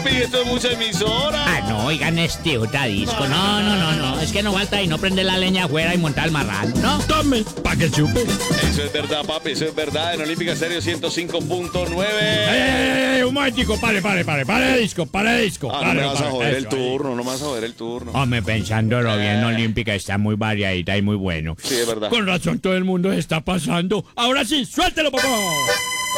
papi, esto es mucha emisora. Ah, no, oigan este otra disco. No. Es que no falta y no prende la leña afuera y montar el marrano, ¿no? Tome, pa' que chupe. Eso es verdad, papi, eso es verdad. En Olímpica Estéreo 105.9. Un momentico, pare de disco. No me vas a joder el Eso, ahí. turno, no me vas a joder el turno. Hombre, pensándolo bien, Olímpica está muy variadita y muy bueno. Sí, es verdad. Con razón todo el mundo se está pasando. Ahora sí, suéltelo, papá.